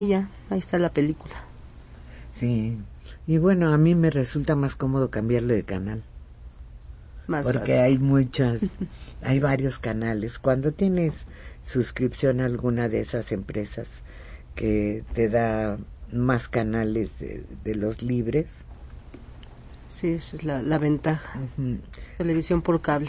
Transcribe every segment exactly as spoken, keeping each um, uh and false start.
y ya, ahí está la película. Sí, y bueno, a mí me resulta más cómodo cambiarle de canal. Más porque fácil. hay muchas, hay varios canales. Cuando tienes suscripción a alguna de esas empresas que te da más canales de, de los libres. Sí, esa es la, la ventaja. Uh-huh. Televisión por cable.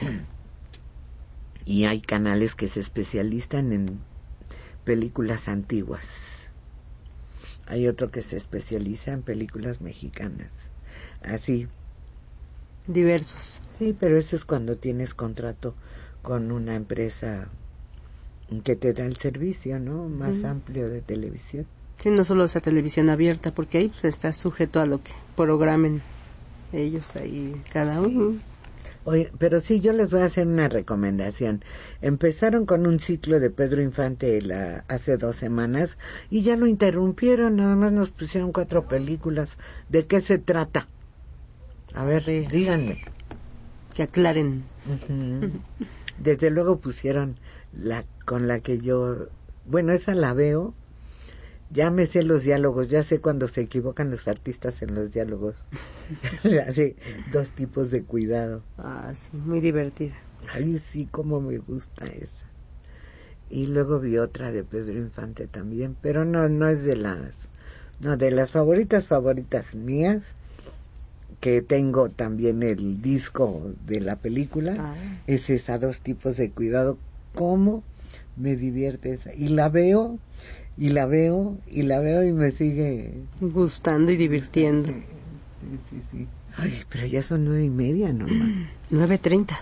Y hay canales que se especializan en películas antiguas. Hay otro que se especializa en películas mexicanas. Así. Diversos. Sí, pero eso es cuando tienes contrato con una empresa que te da el servicio, ¿no? Más uh-huh. amplio de televisión. Sí, no solo esa televisión abierta, porque ahí pues está sujeto a lo que programen ellos ahí cada uno. Oye, pero sí, yo les voy a hacer una recomendación. Empezaron con un ciclo de Pedro Infante la, hace dos semanas y ya lo interrumpieron, nada más nos pusieron cuatro películas. ¿De qué se trata? A ver, sí. díganme. Que aclaren. Uh-huh. Desde luego pusieron la con la que yo... Bueno, esa la veo. Ya me sé los diálogos, ya sé cuando se equivocan los artistas en los diálogos. Hace dos tipos de cuidado. Ah, sí, muy divertida. Ay, sí, cómo me gusta esa. Y luego vi otra de Pedro Infante también, pero no, no es de las... No, de las favoritas, favoritas mías, que tengo también el disco de la película, ah. es esa, dos tipos de cuidado. ¿Cómo me divierte esa? Y la veo... Y la veo, y la veo y me sigue... gustando y divirtiendo. Sí, sí, sí. Ay, pero ya son nueve y media, ¿no? Nueve treinta.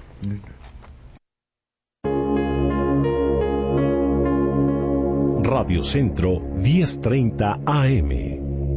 Radio Centro, diez treinta A M.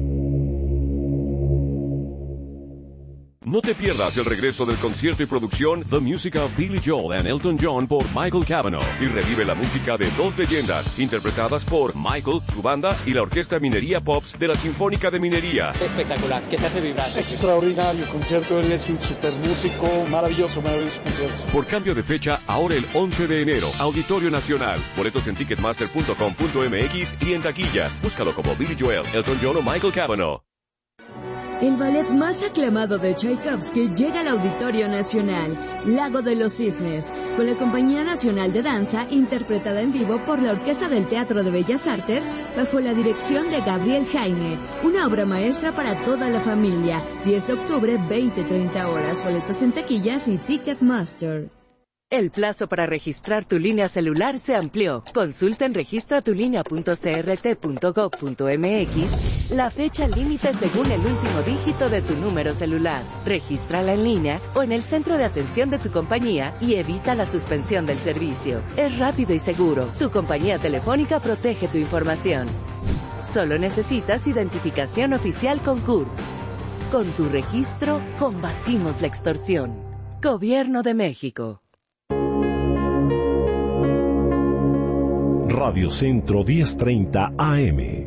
No te pierdas el regreso del concierto y producción The Music of Billy Joel and Elton John por Michael Cavanaugh y revive la música de dos leyendas interpretadas por Michael, su banda y la Orquesta Minería Pops de la Sinfónica de Minería. Espectacular, que te hace vibrar. Extraordinario concierto, él es un super músico, maravilloso, maravilloso concierto. Por cambio de fecha, ahora el once de enero, Auditorio Nacional. Boletos en ticketmaster punto com punto m x y en taquillas. Búscalo como Billy Joel, Elton John o Michael Cavanaugh. El ballet más aclamado de Tchaikovsky llega al Auditorio Nacional, Lago de los Cisnes, con la Compañía Nacional de Danza, interpretada en vivo por la Orquesta del Teatro de Bellas Artes, bajo la dirección de Gabriel Jaime. Una obra maestra para toda la familia. diez de octubre, veinte treinta horas. Boletos en taquillas y Ticketmaster. El plazo para registrar tu línea celular se amplió. Consulta en registra tu línea punto c r t punto gov punto m x la fecha límite según el último dígito de tu número celular. Regístrala en línea o en el centro de atención de tu compañía y evita la suspensión del servicio. Es rápido y seguro. Tu compañía telefónica protege tu información. Solo necesitas identificación oficial con C U R. Con tu registro, combatimos la extorsión. Gobierno de México. Radio Centro diez treinta A M.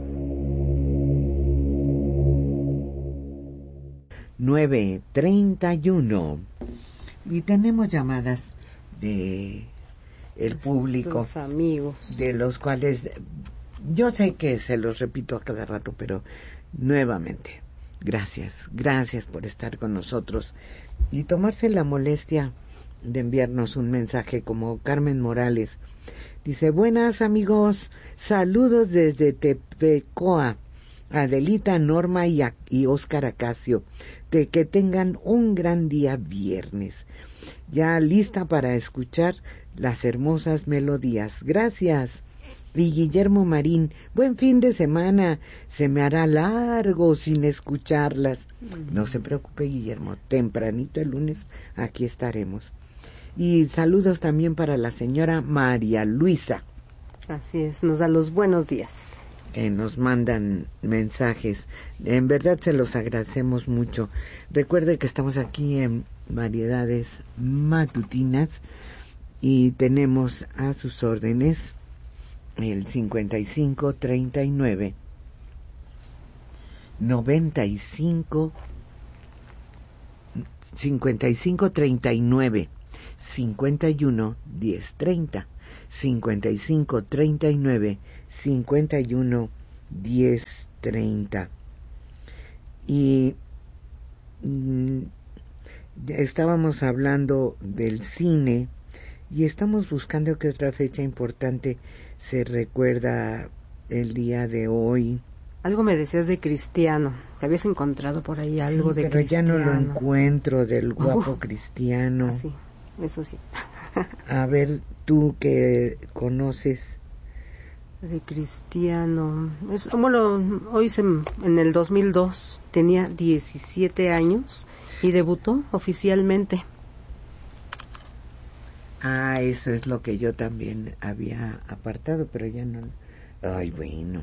nueve treinta y uno. Y tenemos llamadas de el público, amigos, de los cuales yo sé que se los repito a cada rato, pero nuevamente, gracias, gracias por estar con nosotros y tomarse la molestia de enviarnos un mensaje como Carmen Morales. Dice, buenas amigos, saludos desde Tepecoa, Adelita, Norma y, a, y Óscar Acacio, de que tengan un gran día viernes. Ya lista para escuchar las hermosas melodías. Gracias. Y Guillermo Marín, buen fin de semana, se me hará largo sin escucharlas. Uh-huh. No se preocupe, Guillermo, tempranito el lunes aquí estaremos. Y saludos también para la señora María Luisa. Así es, nos da los buenos días. Que nos mandan mensajes. En verdad se los agradecemos mucho. Recuerde que estamos aquí en Variedades Matutinas y tenemos a sus órdenes el cincuenta y cinco treinta y nueve noventa y cinco cincuenta y cinco treinta y nueve cincuenta y uno diez treinta, cincuenta y cinco treinta y nueve cincuenta y uno diez treinta. Y mm, estábamos hablando del cine y estamos buscando qué otra fecha importante se recuerda el día de hoy. Algo me decías de Cristiano, te habías encontrado por ahí algo sí, de pero Cristiano. Pero ya no lo encuentro, del guapo uh, Cristiano. Sí, eso sí. A ver, tú que conoces. De Cristiano. Es, bueno, hoy se, en el dos mil dos tenía diecisiete años y debutó oficialmente. Ah, eso es lo que yo también había apartado, pero ya no. Ay, bueno.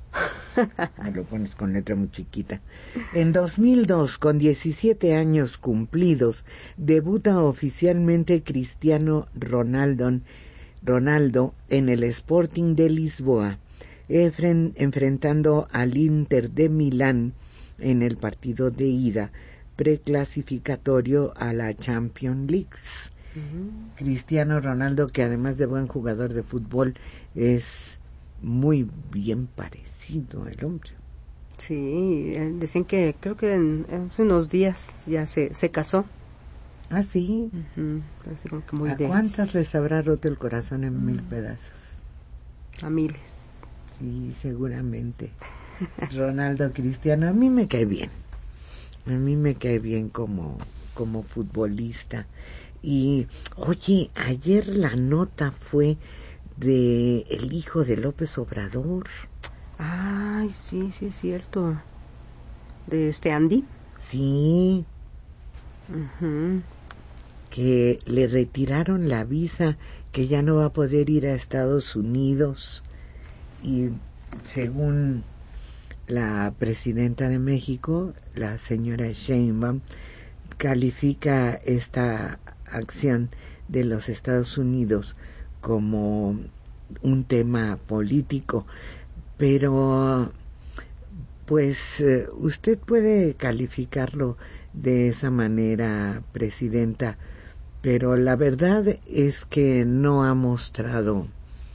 Me lo pones con letra muy chiquita. En dos mil dos, con diecisiete años cumplidos, debuta oficialmente Cristiano Ronaldo, Ronaldo en el Sporting de Lisboa, enfren, enfrentando al Inter de Milán en el partido de ida preclasificatorio a la Champions League. Uh-huh. Cristiano Ronaldo, que además de buen jugador de fútbol, es muy bien parecido el hombre. Sí, decían que creo que en, hace unos días ya se, se casó. Ah, sí. Uh-huh. Así como que muy ¿A de... cuántas les habrá roto el corazón en uh-huh. mil pedazos? A miles. Sí, seguramente. Ronaldo Cristiano, a mí me cae bien. A mí me cae bien como, como futbolista. Y, oye, ayer la nota fue de el hijo de López Obrador. Ay, sí, sí es cierto. ¿De este Andy? Sí. Uh-huh. Que le retiraron la visa, que ya no va a poder ir a Estados Unidos. Y según la presidenta de México, la señora Sheinbaum, califica esta acción de los Estados Unidos como un tema político, pero pues eh, usted puede calificarlo de esa manera, presidenta, pero la verdad es que no ha mostrado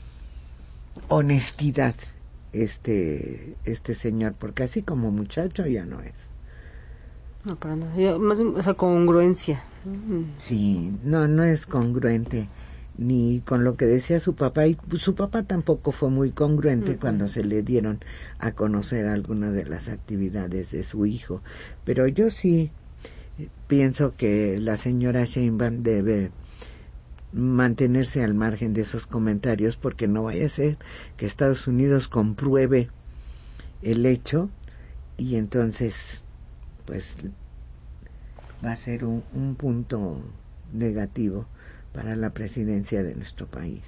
honestidad este este señor, porque así como muchacho ya no es. No, para nada. Yo, más bien, esa congruencia. Sí, no, no es congruente ni con lo que decía su papá, y su papá tampoco fue muy congruente uh-huh. cuando se le dieron a conocer algunas de las actividades de su hijo. Pero yo sí pienso que la señora Sheinbaum debe mantenerse al margen de esos comentarios, porque no vaya a ser que Estados Unidos compruebe el hecho y entonces pues va a ser un, un punto negativo para la presidencia de nuestro país.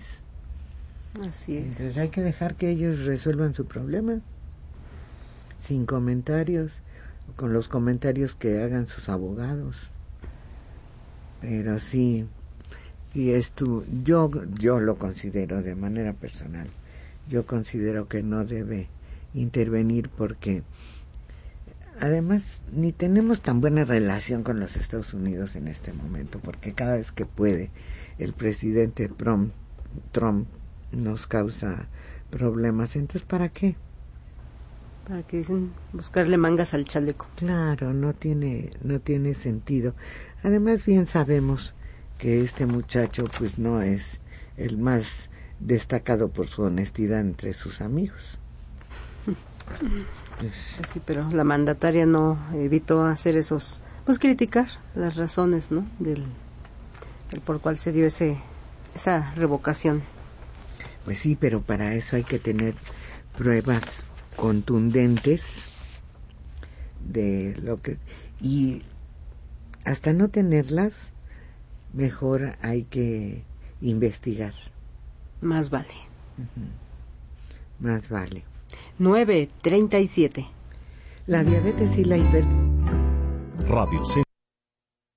Así es. Entonces hay que dejar que ellos resuelvan su problema sin comentarios, con los comentarios que hagan sus abogados. Pero sí, y esto yo yo lo considero de manera personal. Yo considero que no debe intervenir, porque además ni tenemos tan buena relación con los Estados Unidos en este momento, porque cada vez que puede el presidente Trump, Trump nos causa problemas. Entonces, ¿para qué? Para que dicen buscarle mangas al chaleco. Claro, no tiene no tiene sentido. Además, bien sabemos que este muchacho pues no es el más destacado por su honestidad entre sus amigos. Pues, sí, pero la mandataria no evitó hacer esos, pues criticar las razones, ¿no? Del, del por cual se dio ese esa revocación. Pues sí, pero para eso hay que tener pruebas contundentes de lo que, y hasta no tenerlas, mejor hay que investigar. Más vale. Uh-huh. Más vale. nueve treinta y siete. La diabetes y la hiper... Radio